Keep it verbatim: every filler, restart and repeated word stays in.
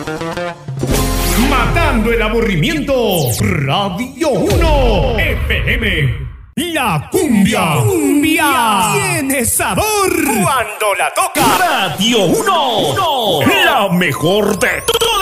Matando el aburrimiento. Radio uno F M. La cumbia. Cumbia. Tiene sabor. Cuando la toca. Radio uno. La mejor de todo.